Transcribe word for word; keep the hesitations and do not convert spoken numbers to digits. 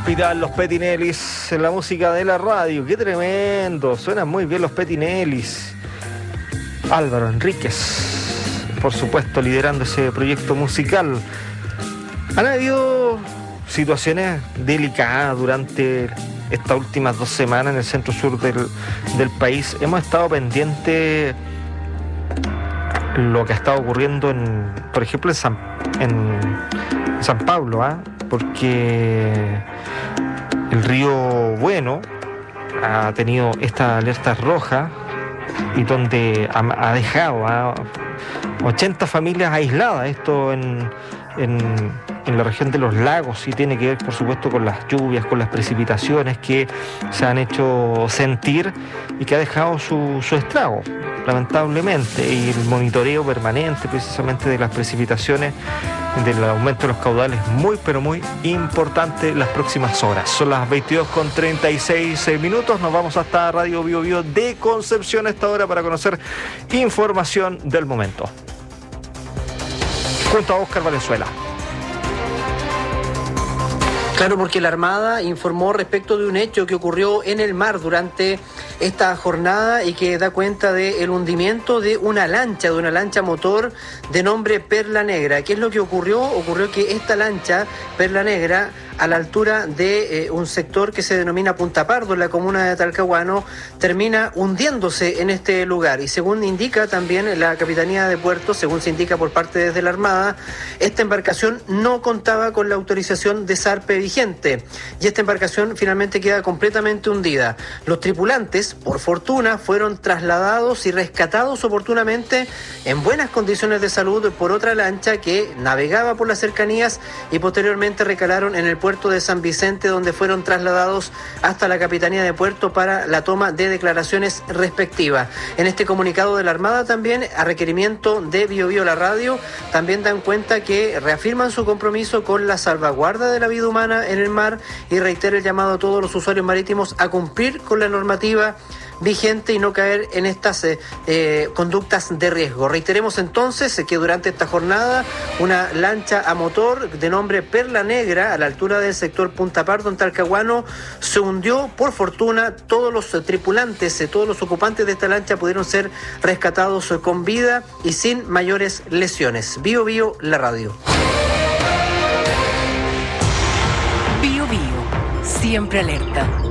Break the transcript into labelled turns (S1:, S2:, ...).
S1: Hospital, los Petinellis, en la música de la radio. ¡Qué tremendo! Suenan muy bien los Petinellis. Álvaro Enríquez, por supuesto, liderando ese proyecto musical. Han habido situaciones delicadas durante estas últimas dos semanas en el centro sur del, del país. Hemos estado pendientes lo que ha estado ocurriendo, en, por ejemplo, en San, en San Pablo, ¿eh? Porque el río Bueno ha tenido esta alerta roja y donde ha, ha dejado a ochenta familias aisladas, esto en, en, en la región de los lagos, y tiene que ver, por supuesto, con las lluvias, con las precipitaciones que se han hecho sentir y que ha dejado su, su estrago, lamentablemente, y el monitoreo permanente precisamente de las precipitaciones, del aumento de los caudales, muy pero muy importante las próximas horas. Son las veintidós con treinta y seis minutos, nos vamos hasta Radio Bio Bio de Concepción a esta hora para conocer información del momento. Cuenta Oscar Valenzuela.
S2: Claro, porque la Armada informó respecto de un hecho que ocurrió en el mar durante esta jornada y que da cuenta del hundimiento de una lancha, de una lancha motor de nombre Perla Negra. ¿Qué es lo que ocurrió? Ocurrió que esta lancha, Perla Negra, a la altura de eh, un sector que se denomina Punta Pardo, en la comuna de Talcahuano, termina hundiéndose en este lugar. Y según indica también la Capitanía de Puerto, según se indica por parte desde la Armada, esta embarcación no contaba con la autorización de zarpe vigente y esta embarcación finalmente queda completamente hundida. Los tripulantes, por fortuna, fueron trasladados y rescatados oportunamente en buenas condiciones de salud por otra lancha que navegaba por las cercanías y posteriormente recalaron en el puerto de San Vicente, donde fueron trasladados hasta la Capitanía de Puerto para la toma de declaraciones respectivas. En este comunicado de la Armada también, a requerimiento de Bio Bio la radio, también dan cuenta que reafirman su compromiso con la salvaguarda de la vida humana en el mar y reitera el llamado a todos los usuarios marítimos a cumplir con la normativa vigente y no caer en estas eh, eh, conductas de riesgo. Reiteremos entonces eh, que durante esta jornada una lancha a motor de nombre Perla Negra a la altura del sector Punta Pardo en Talcahuano se hundió. Por fortuna, todos los eh, tripulantes, eh, todos los ocupantes de esta lancha pudieron ser rescatados eh, con vida y sin mayores lesiones. Bio Bio la radio.
S3: Bio Bio, siempre alerta.